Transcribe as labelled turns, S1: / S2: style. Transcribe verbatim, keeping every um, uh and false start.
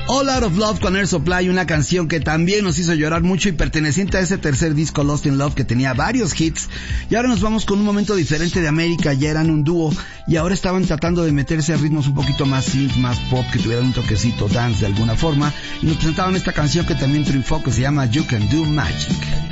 S1: All Out of Love con Air Supply, una canción que también nos hizo llorar mucho y perteneciente a ese tercer disco Lost in Love que tenía varios hits. Y ahora nos vamos con un momento diferente de América. Ya eran un dúo y ahora estaban tratando de meterse a ritmos un poquito más synth, más pop, que tuvieran un toquecito dance de alguna forma, y nos presentaban esta canción que también triunfó, que se llama You Can Do Magic.